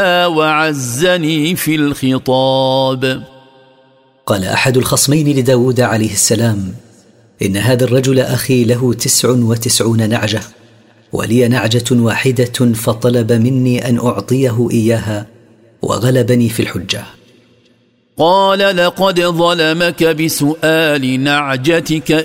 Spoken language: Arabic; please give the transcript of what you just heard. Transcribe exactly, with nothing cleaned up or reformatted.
وعزني في الخطاب. قال أحد الخصمين لداود عليه السلام: إن هذا الرجل أخي له تسع وتسعون نعجة ولي نعجة واحدة، فطلب مني أن أعطيه إياها وغلبني في الحجة. قال: لقد ظلمك بسؤال نعجتك